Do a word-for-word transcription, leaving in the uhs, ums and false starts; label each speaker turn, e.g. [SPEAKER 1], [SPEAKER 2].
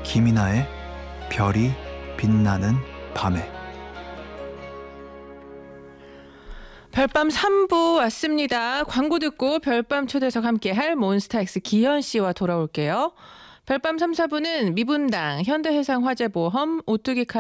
[SPEAKER 1] 김이나의 별이 빛나는 밤에.
[SPEAKER 2] 별밤 삼 부 왔습니다. 광고 듣고 별밤 초대석 함께할 몬스타엑스 기현 씨와 돌아올게요. 별밤 삼, 사 부는 미분당, 현대해상화재보험, 오뚜기